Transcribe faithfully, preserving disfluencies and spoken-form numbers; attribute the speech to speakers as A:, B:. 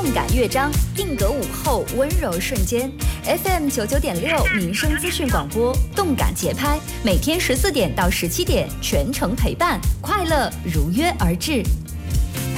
A: 动感乐章，定格午后温柔瞬间。F M 九九点六民生资讯广播，动感节拍，每天十四点到十七点全程陪伴，快乐如约而至。